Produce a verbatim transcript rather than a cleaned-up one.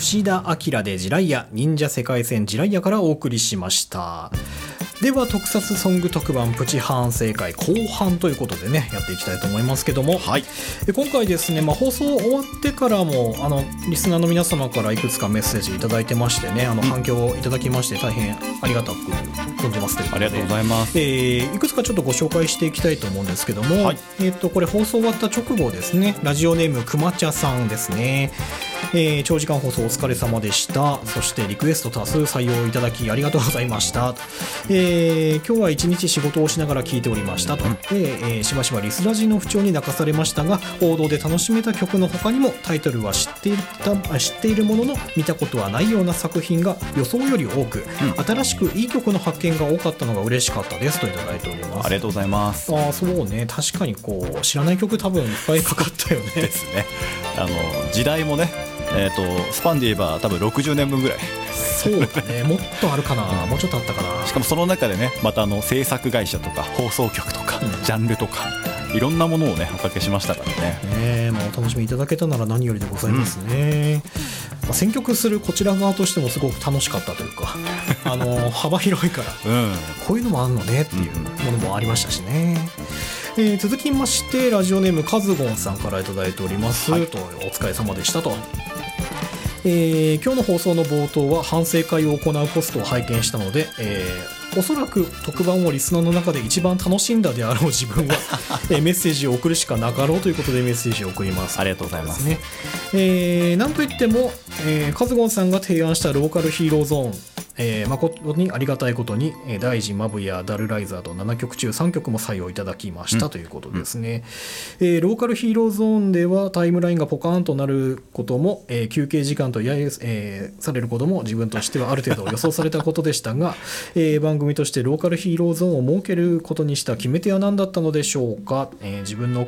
吉田明でジライヤ忍者世界戦ジライヤからお送りしました。では特撮ソング特番プチ反省会後半ということでねやっていきたいと思いますけども、 はい、 で今回ですね、まあ、放送終わってからもあのリスナーの皆様からいくつかメッセージいただいてましてね、あの反響をいただきまして大変ありがたく存じますということで、 ありがとうございます。 えー、いくつかちょっとご紹介していきたいと思うんですけども、はい、えー、とこれ放送終わった直後ですね、ラジオネームくまちゃさんですね、えー、長時間放送お疲れ様でした。そしてリクエスト多数採用いただきありがとうございました。えー、今日は一日仕事をしながら聞いておりましたと、で、えー、しばしばリスラジの不調に泣かされましたが、王道で楽しめた曲の他にもタイトルは知っていた、知っているものの見たことはないような作品が予想より多く、うん、新しくいい曲の発見が多かったのが嬉しかったですといただいております。 ありがとうございます。 あ、そうね、確かにこう知らない曲多分いっぱいかかったよねですね。あの時代もね、えー、とスパンで言えば多分ろくじゅうねんぶんぐらい。 そうだね、もっとあるかな、もうちょっとあったかな。 しかもその中でね、またあの制作会社とか放送局とか、うん、ジャンルとかいろんなものをねおかけしましたからね。 ね、まあ、お楽しみいただけたなら何よりでございますね、うん、まあ、選曲するこちら側としてもすごく楽しかったというかあの幅広いから、うん、こういうのもあんのねっていうものもありましたしね、うん、えー、続きましてラジオネームカズゴンさんからいただいております、はい、とお疲れ様でしたと。えー、今日の放送の冒頭は反省会を行うポストを拝見したので、えー、おそらく特番をリスナーの中で一番楽しんだであろう自分は、えー、メッセージを送るしかなかろうということでメッセージを送ります。 ありがとうございます、 ね、えー、なんといっても、えー、カズゴンさんが提案したローカルヒーローゾーン、えー、誠にありがたいことに大臣マブやダルライザーとななきょく中さんきょくも採用いただきました、うん、ということですね、うん、えー、ローカルヒーローゾーンではタイムラインがポカーンとなることも、えー、休憩時間と揶揄、えー、されることも自分としてはある程度予想されたことでしたが、えー、番組としてローカルヒーローゾーンを設けることにした決め手は何だったのでしょうか。えー、自分の